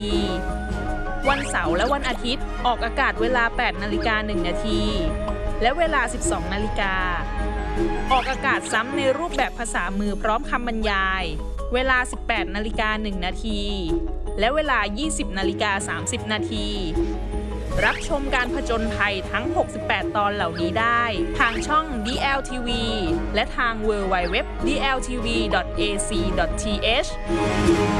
วันเสาร์และวันอาทิตย์ออกอากาศเวลา 8:01 นาทีและเวลา 12 นาฬิกาออกอากาศซ้ำในรูปแบบภาษามือพร้อมคำบรรยายเวลา 18:01 นาทีและเวลา 20:30 นาทีรับชมการผจญภัยทั้ง 68 ตอนเหล่านี้ได้ทางช่อง DLTV และทาง www.dltv.ac.th